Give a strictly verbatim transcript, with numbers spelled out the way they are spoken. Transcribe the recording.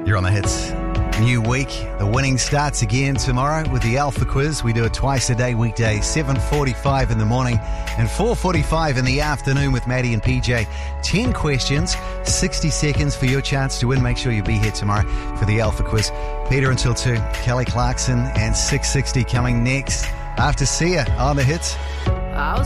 You're on the hits. New week. The winning starts again tomorrow with the Alpha Quiz. We do it twice a day, weekday, seven forty-five in the morning and four forty-five in the afternoon with Maddie and P J. ten questions, sixty seconds for your chance to win. Make sure you be here tomorrow for the Alpha Quiz. Peter until two, Kelly Clarkson and six sixty coming next after Sia on the hits. I was